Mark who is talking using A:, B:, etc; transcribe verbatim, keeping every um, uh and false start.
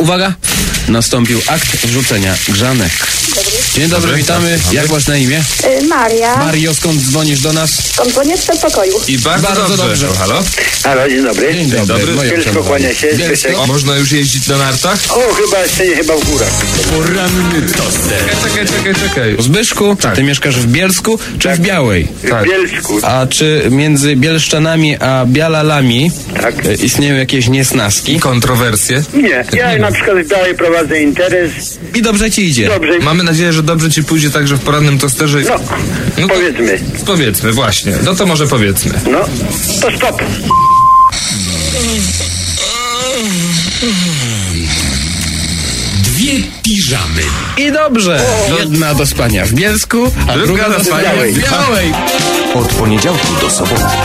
A: uwaga, nastąpił akt wrzucenia grzanek. Dzień dobry, dobry witamy. Dobry. Jak masz na imię?
B: Y, Maria.
A: Mario, skąd dzwonisz do nas?
B: Skąd dzwonię z przedpokoju.
C: I bardzo,
A: bardzo dobrze. dobrze.
C: Halo?
D: Halo, dzień dobry.
A: Dzień dobry.
C: dobry.
D: Bielsko, kłania się.
A: Bielsko.
C: O, można już jeździć na nartach?
D: O, chyba jeszcze nie, chyba w górach.
A: Poranny toster.
C: Czekaj, czekaj, czekaj.
A: Zbyszku,
C: Tak.
A: ty mieszkasz w Bielsku czy
D: Tak.
A: w Białej?
C: Tak.
D: W Bielsku.
A: A czy między Bielszczanami a Bialalami
D: Tak.
A: e, istnieją jakieś niesnaski?
C: Kontrowersje?
D: Nie, ja na przykład w Białej prowadzę interes.
A: I dobrze ci idzie.
D: Dobrze.
C: Mamy nadzieję, że dobrze ci pójdzie także w porannym tosterze.
D: No,
C: No to-
D: powiedzmy.
C: Powiedzmy, właśnie. No to może powiedzmy.
D: No, to stop.
E: Dwie piżamy.
A: I dobrze. Jedna do spania w Bielsku, a
C: Druga
A: druga
C: do
A: do spania
C: spania
A: w
C: w
A: Białej.
F: Od poniedziałku do soboty